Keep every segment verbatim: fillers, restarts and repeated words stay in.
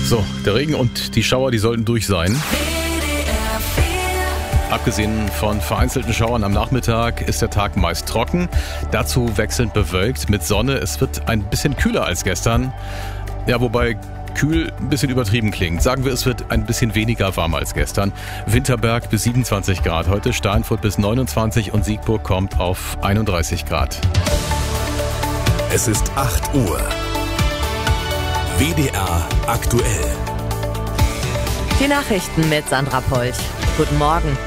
So, der Regen und die Schauer, die sollten durch sein. Abgesehen von vereinzelten Schauern am Nachmittag ist der Tag meist trocken, dazu wechselnd bewölkt mit Sonne. Es wird ein bisschen kühler als gestern, ja, wobei kühl ein bisschen übertrieben klingt. Sagen wir, es wird ein bisschen weniger warm als gestern. Winterberg bis siebenundzwanzig Grad heute, Steinfurt bis neunundzwanzig und Siegburg kommt auf einunddreißig Grad. Es ist acht Uhr. W D R aktuell. Die Nachrichten mit Sandra Polch. Guten Morgen.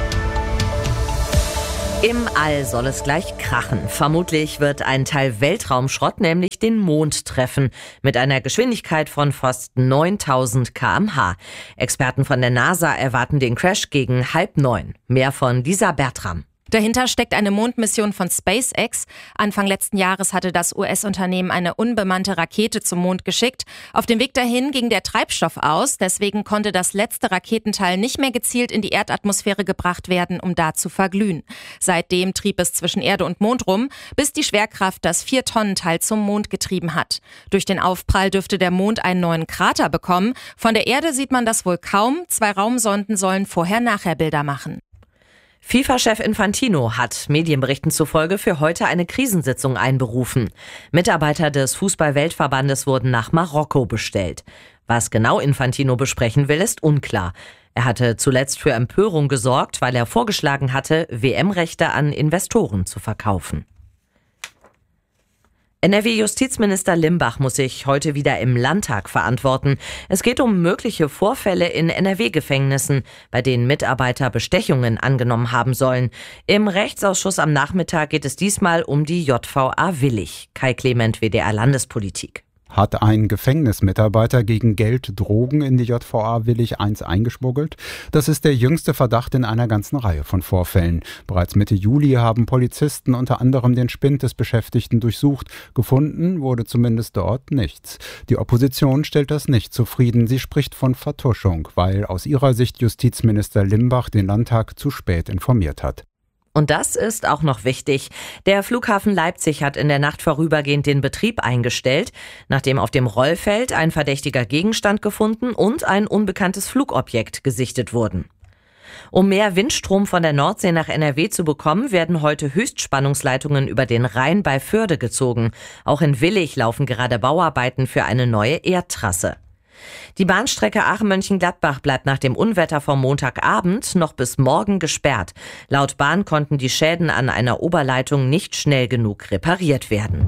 Im All soll es gleich krachen. Vermutlich wird ein Teil Weltraumschrott nämlich den Mond treffen. Mit einer Geschwindigkeit von fast neuntausend Kilometer pro Stunde. Experten von der NASA erwarten den Crash gegen halb neun. Mehr von Lisa Bertram. Dahinter steckt eine Mondmission von SpaceX. Anfang letzten Jahres hatte das U S-Unternehmen eine unbemannte Rakete zum Mond geschickt. Auf dem Weg dahin ging der Treibstoff aus. Deswegen konnte das letzte Raketenteil nicht mehr gezielt in die Erdatmosphäre gebracht werden, um da zu verglühen. Seitdem trieb es zwischen Erde und Mond rum, bis die Schwerkraft das vier-Tonnen-Teil zum Mond getrieben hat. Durch den Aufprall dürfte der Mond einen neuen Krater bekommen. Von der Erde sieht man das wohl kaum. Zwei Raumsonden sollen Vorher-Nachher-Bilder machen. FIFA-Chef Infantino hat Medienberichten zufolge für heute eine Krisensitzung einberufen. Mitarbeiter des Fußball-Weltverbandes wurden nach Marokko bestellt. Was genau Infantino besprechen will, ist unklar. Er hatte zuletzt für Empörung gesorgt, weil er vorgeschlagen hatte, W M-Rechte an Investoren zu verkaufen. N R W-Justizminister Limbach muss sich heute wieder im Landtag verantworten. Es geht um mögliche Vorfälle in N R W-Gefängnissen, bei denen Mitarbeiter Bestechungen angenommen haben sollen. Im Rechtsausschuss am Nachmittag geht es diesmal um die J V A Willich. Kai Clement, W D R Landespolitik. Hat ein Gefängnismitarbeiter gegen Geld Drogen in die J V A Willich eins eingeschmuggelt? Das ist der jüngste Verdacht in einer ganzen Reihe von Vorfällen. Bereits Mitte Juli haben Polizisten unter anderem den Spind des Beschäftigten durchsucht. Gefunden wurde zumindest dort nichts. Die Opposition stellt das nicht zufrieden. Sie spricht von Vertuschung, weil aus ihrer Sicht Justizminister Limbach den Landtag zu spät informiert hat. Und das ist auch noch wichtig. Der Flughafen Leipzig hat in der Nacht vorübergehend den Betrieb eingestellt, nachdem auf dem Rollfeld ein verdächtiger Gegenstand gefunden und ein unbekanntes Flugobjekt gesichtet wurden. Um mehr Windstrom von der Nordsee nach N R W zu bekommen, werden heute Höchstspannungsleitungen über den Rhein bei Förde gezogen. Auch in Willich laufen gerade Bauarbeiten für eine neue Erdtrasse. Die Bahnstrecke Aachen-Mönchengladbach bleibt nach dem Unwetter vom Montagabend noch bis morgen gesperrt. Laut Bahn konnten die Schäden an einer Oberleitung nicht schnell genug repariert werden.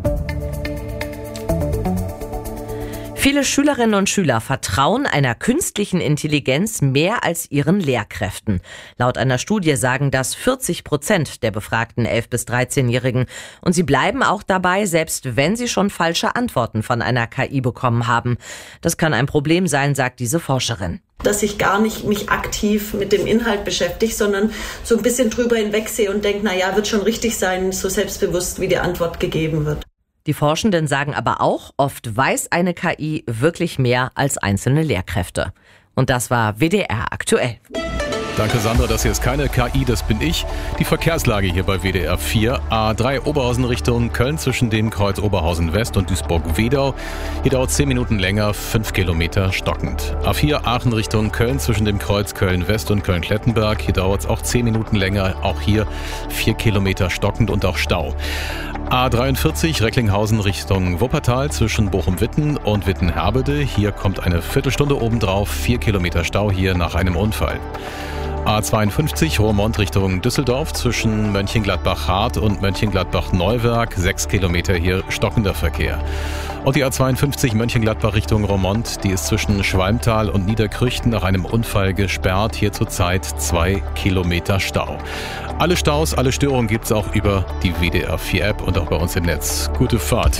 Viele Schülerinnen und Schüler vertrauen einer künstlichen Intelligenz mehr als ihren Lehrkräften. Laut einer Studie sagen das vierzig Prozent der befragten elf- bis dreizehnjährigen. Und sie bleiben auch dabei, selbst wenn sie schon falsche Antworten von einer K I bekommen haben. Das kann ein Problem sein, sagt diese Forscherin. Dass ich gar nicht mich aktiv mit dem Inhalt beschäftige, sondern so ein bisschen drüber hinwegsehe und denke, na ja, wird schon richtig sein, so selbstbewusst, wie die Antwort gegeben wird. Die Forschenden sagen aber auch, oft weiß eine K I wirklich mehr als einzelne Lehrkräfte. Und das war W D R aktuell. Danke Sandra, das hier ist keine K I, das bin ich. Die Verkehrslage hier bei W D R vier. A drei Oberhausen Richtung Köln zwischen dem Kreuz Oberhausen West und Duisburg-Wedau. Hier dauert zehn Minuten länger, fünf Kilometer stockend. A vier Aachen Richtung Köln zwischen dem Kreuz Köln West und Köln-Klettenberg. Hier dauert es auch zehn Minuten länger, auch hier vier Kilometer stockend und auch Stau. A dreiundvierzig Recklinghausen Richtung Wuppertal zwischen Bochum-Witten und Witten-Herbede. Hier kommt eine Viertelstunde obendrauf, vier Kilometer Stau hier nach einem Unfall. A zweiundfünfzig Roermond Richtung Düsseldorf zwischen Mönchengladbach-Hart und Mönchengladbach-Neuwerk, sechs Kilometer hier stockender Verkehr. Und die A zweiundfünfzig Mönchengladbach Richtung Roermond, die ist zwischen Schwalmtal und Niederkrüchten nach einem Unfall gesperrt, hier zurzeit zwei Kilometer Stau. Alle Staus, alle Störungen gibt's auch über die W D R vier App und auch bei uns im Netz. Gute Fahrt.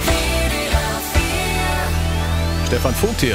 Stefan Vogt hier.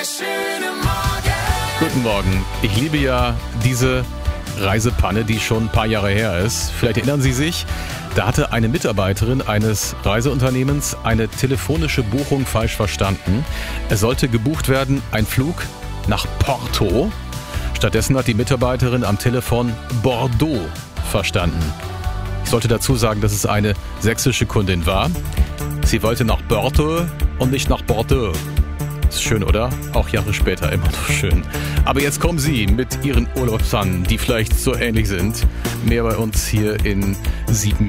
Guten Morgen. Ich liebe ja diese Reisepanne, die schon ein paar Jahre her ist. Vielleicht erinnern Sie sich, da hatte eine Mitarbeiterin eines Reiseunternehmens eine telefonische Buchung falsch verstanden. Es sollte gebucht werden, ein Flug nach Porto. Stattdessen hat die Mitarbeiterin am Telefon Bordeaux verstanden. Ich sollte dazu sagen, dass es eine sächsische Kundin war. Sie wollte nach Bordeaux und nicht nach Bordeaux. Ist schön, oder? Auch Jahre später immer noch schön. Aber jetzt kommen Sie mit Ihren Urlaubspfannen, die vielleicht so ähnlich sind. Mehr bei uns hier in sieben